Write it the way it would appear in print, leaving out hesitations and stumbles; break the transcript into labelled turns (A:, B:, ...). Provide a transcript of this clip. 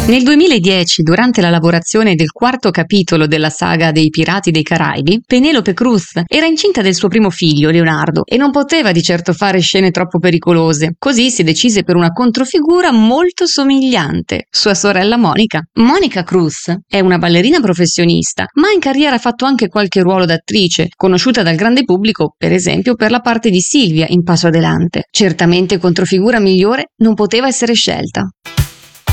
A: Nel 2010, durante la lavorazione del quarto capitolo della saga dei Pirati dei Caraibi, Penélope Cruz era incinta del suo primo figlio, Leonardo, e non poteva di certo fare scene troppo pericolose. Così si decise per una controfigura molto somigliante, sua sorella Monica. Monica Cruz è una ballerina professionista, ma in carriera ha fatto anche qualche ruolo d'attrice, conosciuta dal grande pubblico, per esempio, per la parte di Silvia in Paso Adelante. Certamente controfigura migliore non poteva essere scelta.